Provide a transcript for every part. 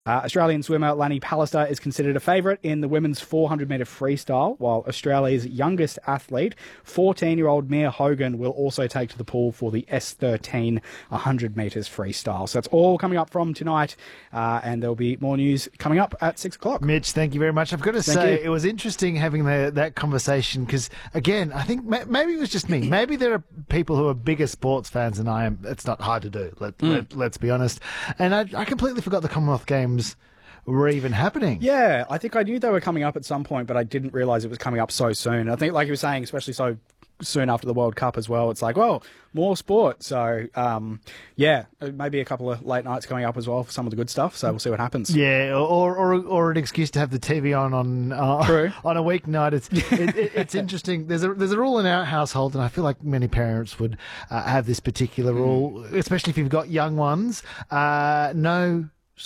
Australian swimmer Lani Pallister is considered a favourite in the women's 400-metre freestyle, while Australia's youngest athlete, 14-year-old Mia Hogan, will also take to the pool for the S13 100 metres freestyle. So that's all coming up from tonight, and there'll be more news coming up at 6 o'clock. Mitch, thank you very much. I've got to say, it was interesting having that conversation because, again, I think maybe it was just me. Maybe there are people who are bigger sports fans than I am. It's not hard to do, let's be honest. And I completely forgot the Commonwealth Games were even happening. Yeah, I think I knew they were coming up at some point, but I didn't realise it was coming up so soon. I think, like you were saying, especially so soon after the World Cup as well, it's like, well, more sport. So, yeah, maybe a couple of late nights coming up as well for some of the good stuff. So we'll see what happens. Yeah, or an excuse to have the TV on on a weeknight. It's interesting. There's a rule in our household, and I feel like many parents would have this particular rule, especially if you've got young ones. No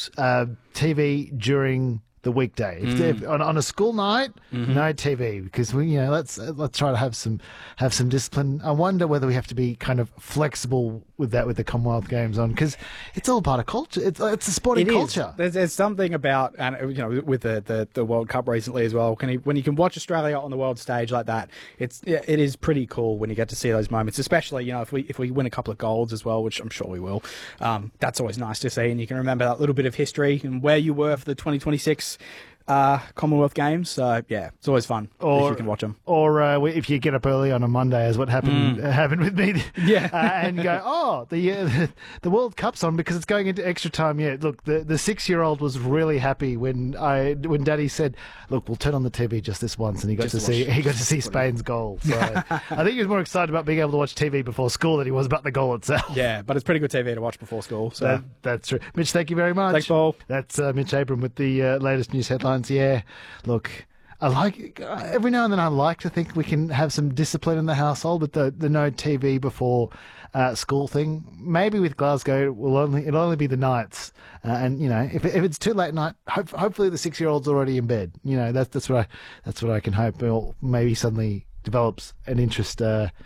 TV during the weekday. If on a school night, no TV, because let's try to have some discipline. I wonder whether we have to be kind of flexible with that with the Commonwealth Games on, because it's all part of culture. It's a sporting culture. There's something about, and with the World Cup recently as well. When you can watch Australia on the world stage like that, it is pretty cool when you get to see those moments. Especially if we win a couple of golds as well, which I'm sure we will. That's always nice to see, and you can remember that little bit of history and where you were for the 2026 Commonwealth Games. So yeah, it's always fun if you can watch them. Or if you get up early on a Monday, as what happened with me. Yeah, and go, the World Cup's on because it's going into extra time. Yeah, look, the 6-year-old was really happy when Daddy said, "Look, we'll turn on the TV just this once," and he got to see Spain's goal. So I think he was more excited about being able to watch TV before school than he was about the goal itself. Yeah, but it's pretty good TV to watch before school. So that's true. Mitch, thank you very much. Thanks, Paul. That's Mitch Abram with the latest news headlines. Yeah, look, I like every now and then I like to think we can have some discipline in the household, but the no TV before school thing, maybe with Glasgow it'll only be the nights, and if it's too late at night, hopefully the 6-year-old's already in bed. That's what I can hope. Or maybe suddenly develops an interest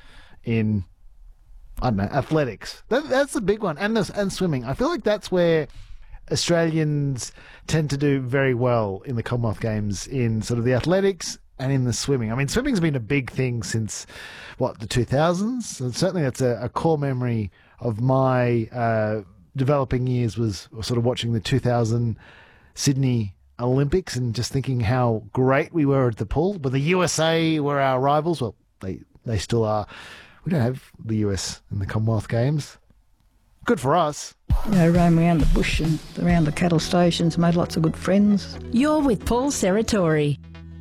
in, I don't know, athletics. That's the big one, and swimming. I feel like that's where Australians tend to do very well in the Commonwealth Games, in sort of the athletics and in the swimming. I mean, swimming's been a big thing since, the 2000s? And certainly that's a core memory of my developing years, was sort of watching the 2000 Sydney Olympics and just thinking how great we were at the pool. But the USA were our rivals. Well, they still are. We don't have the US in the Commonwealth Games. Good for us. Roam around the bush and around the cattle stations, made lots of good friends. You're with Paul Serratori.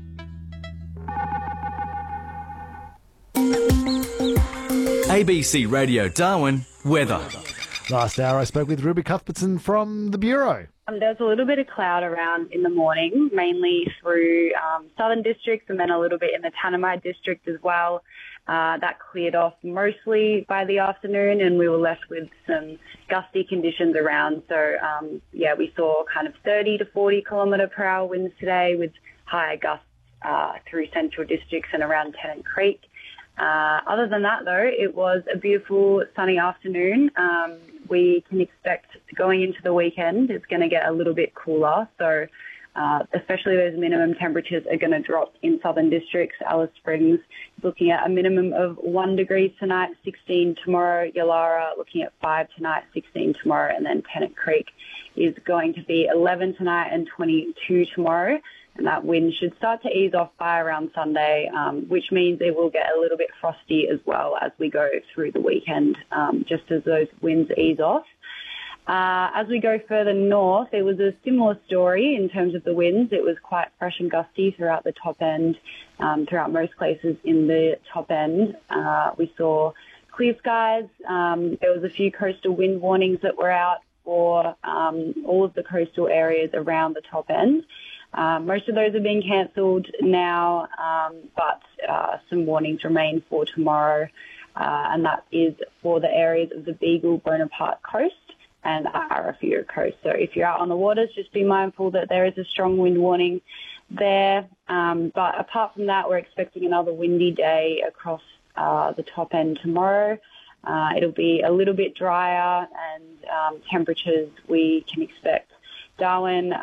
ABC Radio Darwin, weather. Last hour I spoke with Ruby Cuthbertson from the Bureau. There was a little bit of cloud around in the morning, mainly through southern districts and then a little bit in the Tanami district as well. That cleared off mostly by the afternoon, and we were left with some gusty conditions around. So, we saw kind of 30 to 40 kilometre per hour winds today, with higher gusts through central districts and around Tennant Creek. Other than that, though, it was a beautiful sunny afternoon. We can expect going into the weekend, it's going to get a little bit cooler. So, especially those minimum temperatures are going to drop in southern districts. Alice Springs is looking at a minimum of 1 degree tonight, 16 tomorrow. Yalara looking at 5 tonight, 16 tomorrow. And then Tennant Creek is going to be 11 tonight and 22 tomorrow. And that wind should start to ease off by around Sunday, which means it will get a little bit frosty as well as we go through the weekend, just as those winds ease off. As we go further north, it was a similar story in terms of the winds. It was quite fresh and gusty throughout the top end, throughout most places in the top end. We saw clear skies. There was a few coastal wind warnings that were out for all of the coastal areas around the top end. Most of those are being cancelled now, but some warnings remain for tomorrow, and that is for the areas of the Beagle Bonaparte Coast and Arafura Coast. So if you're out on the waters, just be mindful that there is a strong wind warning there. But apart from that, we're expecting another windy day across the top end tomorrow. It'll be a little bit drier, and temperatures we can expect. Darwin